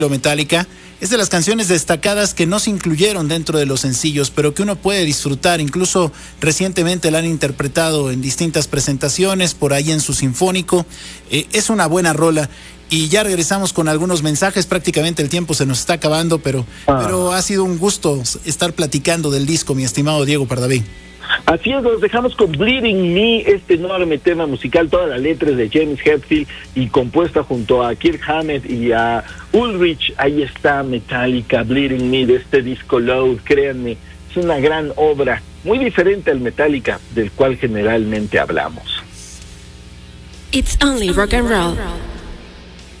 Metallica es de las canciones destacadas que no se incluyeron dentro de los sencillos, pero que uno puede disfrutar. Incluso recientemente la han interpretado en distintas presentaciones, por ahí en su sinfónico. Es una buena rola. Y ya regresamos con algunos mensajes. Prácticamente el tiempo se nos está acabando, pero ha sido un gusto estar platicando del disco, mi estimado Diego Pardavé. Así es, nos dejamos con Bleeding Me, este enorme tema musical, todas las letras de James Hetfield y compuesta junto a Kirk Hammett y a Ulrich. Ahí está Metallica, Bleeding Me, de este disco Load. Créanme, es una gran obra, muy diferente al Metallica del cual generalmente hablamos. It's only rock and roll.